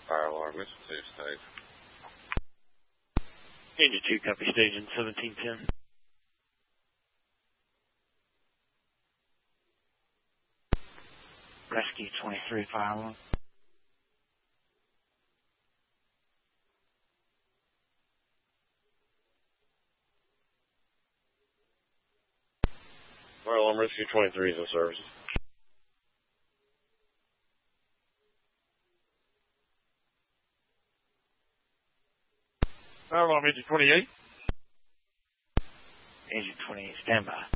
Fire alarm, Mississippi State. Engine 2, copy station 1710. Rescue 23, fire alarm. Fire alarm, Rescue 23 is in service. Fire alarm, engine 28. Engine 28, standby.